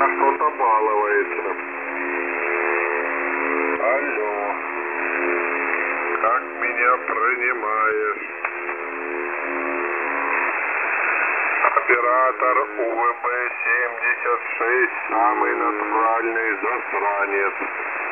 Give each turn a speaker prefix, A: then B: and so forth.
A: что-то балуется. Алло. Как меня принимаешь? Оператор УВБ-76, самый натуральный засранец.